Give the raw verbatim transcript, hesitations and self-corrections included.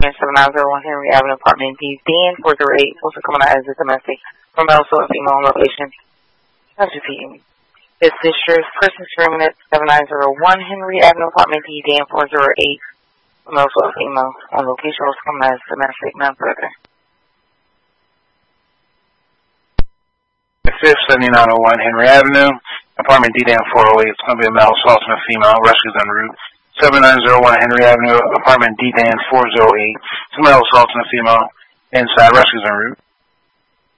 unit seven nine zero one Henry Avenue, apartment D, Dan four zero eight, also coming out as a domestic from also a female location. That's repeating. This is your person streaming at seven nine zero one Henry Avenue, apartment D, Dan four zero eight, from also a female on location, also coming out as domestic, none further. The fifth, seventy-nine oh one Henry Avenue, apartment D, Dan four oh eight, it's going to be a male assault and a female, rescues en route. seven nine zero one Henry Avenue, apartment D, Dan four oh eight, it's a male assault and a female, inside, rescues en route.